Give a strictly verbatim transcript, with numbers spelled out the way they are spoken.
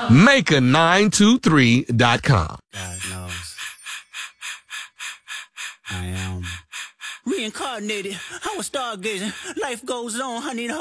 Maker nine two three dot com. God knows. I am reincarnated. I was stargazing. Life goes on. I need a